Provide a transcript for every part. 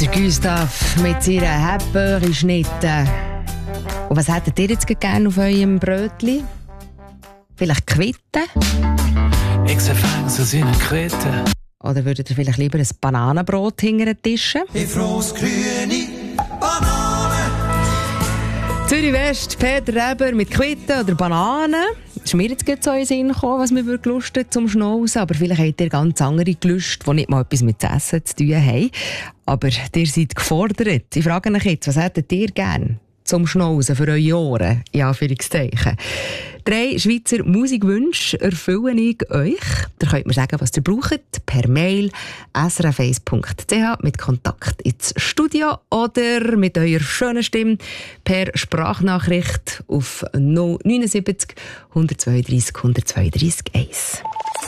Der Gustav mit seiner Hepburri-Schnitte. Und was hättet ihr jetzt gerne auf eurem Brötchen? Vielleicht Quitten? Ich sehe Fänge aus einer Quitten. Oder würdet ihr vielleicht lieber ein Bananenbrot hinter den Tischen? Ich froh's grüne Banane. Zürich West, Peter Reber mit Quitten oder Bananen. Es ist mir jetzt gerade so in den Sinn gekommen, was mir gelustet zum Schnauzen. Aber vielleicht habt ihr ganz andere Gelüste, die nicht mal etwas mit dem Essen zu tun haben. Aber ihr seid gefordert. Ich frage euch jetzt, was hättet ihr gern zum Schnauzen für eure Ohren? In Anführungszeichen. 3 Schweizer Musikwünsche erfülle ich euch. Ihr könnt mir sagen, was ihr braucht, per Mail srf1.ch mit Kontakt ins Studio oder mit eurer schönen Stimme per Sprachnachricht auf 079 132 132 1.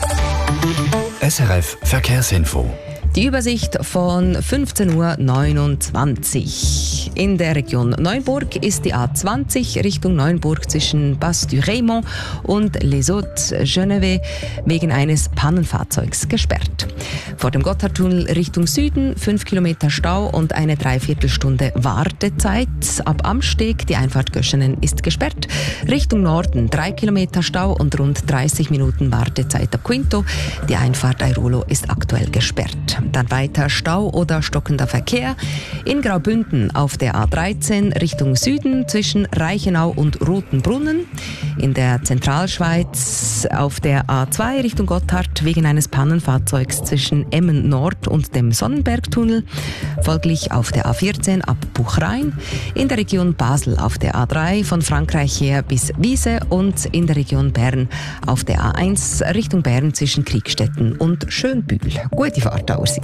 SRF Verkehrsinfo. Die Übersicht von 15.29 Uhr. In der Region Neuenburg ist die A20 Richtung Neuenburg zwischen Bas-du-Raymond und Les Hauts-Genevé wegen eines Pannenfahrzeugs gesperrt. Vor dem Gotthardtunnel Richtung Süden 5 Kilometer Stau und eine Dreiviertelstunde Wartezeit. Ab Amsteg, die Einfahrt Göschenen, ist gesperrt. Richtung Norden 3 Kilometer Stau und rund 30 Minuten Wartezeit ab Quinto. Die Einfahrt Airolo ist aktuell gesperrt. Dann weiter Stau oder stockender Verkehr in Graubünden auf der A13 Richtung Süden zwischen Reichenau und Rotenbrunnen. In der Zentralschweiz auf der A2 Richtung Gotthard wegen eines Pannenfahrzeugs zwischen Emmen Nord und dem Sonnenbergtunnel. Folglich auf der A14 ab Buchrain. In der Region Basel auf der A3 von Frankreich her bis Wiese und in der Region Bern auf der A1 Richtung Bern zwischen Kriegstetten und Schönbühl. Gute Fahrt allerseits.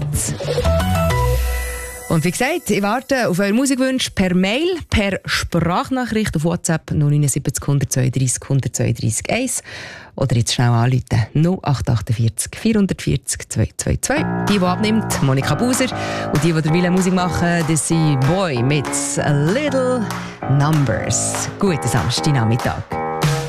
Und wie gesagt, ich warte auf eure Musikwünsche per Mail, per Sprachnachricht auf WhatsApp 079 132 132 1 oder jetzt schnell anrufen 0848 440 222. Die abnimmt, Monika Buser. Und die derweil Musik machen, das sind Boy mit A Little Numbers. Guten Samstagnachmittag.